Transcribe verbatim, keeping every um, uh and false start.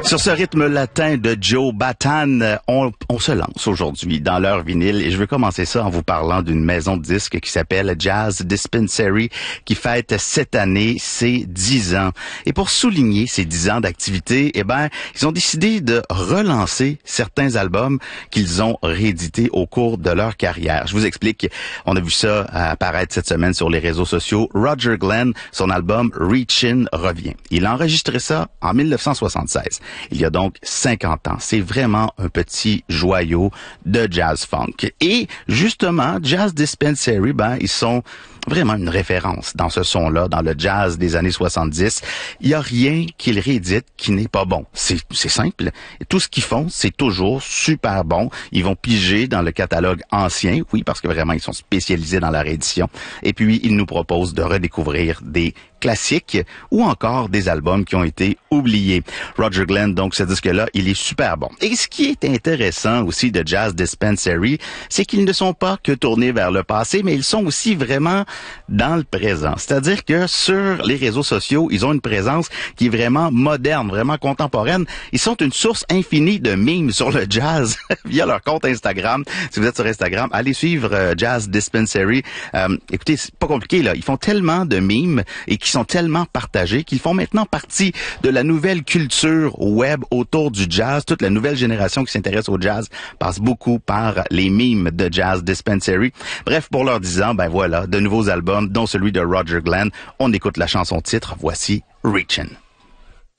Sur ce rythme latin de Joe Bataan, on, on se lance aujourd'hui dans leur vinyle et je veux commencer ça en vous parlant d'une maison de disques qui s'appelle Jazz Dispensary qui fête cette année ses dix ans. Et pour souligner ces dix ans d'activité, eh ben, ils ont décidé de relancer certains albums qu'ils ont réédités au cours de leur carrière. Je vous explique, on a vu ça apparaître cette semaine sur les réseaux sociaux. Roger Glenn, son album Reachin' revient. Il a enregistré ça en mille neuf cent soixante-seize. Il y a donc cinquante ans. C'est vraiment un petit joyau de jazz funk. Et justement, Jazz Dispensary, ben, ils sont vraiment une référence dans ce son-là, dans le jazz des années soixante-dix. Il y a rien qu'ils rééditent qui n'est pas bon. C'est, c'est simple. Et tout ce qu'ils font, c'est toujours super bon. Ils vont piger dans le catalogue ancien, oui, parce que vraiment, ils sont spécialisés dans la réédition. Et puis, ils nous proposent de redécouvrir des classiques ou encore des albums qui ont été oubliés. Roger Glenn, donc ce disque-là, il est super bon. Et ce qui est intéressant aussi de Jazz Dispensary, c'est qu'ils ne sont pas que tournés vers le passé, mais ils sont aussi vraiment dans le présent. C'est-à-dire que sur les réseaux sociaux, ils ont une présence qui est vraiment moderne, vraiment contemporaine. Ils sont une source infinie de memes sur le jazz via leur compte Instagram. Si vous êtes sur Instagram, allez suivre euh, Jazz Dispensary. Euh, écoutez, c'est pas compliqué, là. Ils font tellement de memes et qui sont tellement partagés qu'ils font maintenant partie de la nouvelle culture web autour du jazz. Toute la nouvelle génération qui s'intéresse au jazz passe beaucoup par les memes de Jazz Dispensary. Bref, pour leurs dix ans, ben voilà, de nouveaux albums, dont celui de Roger Glenn. On écoute la chanson titre. Voici Reachin'.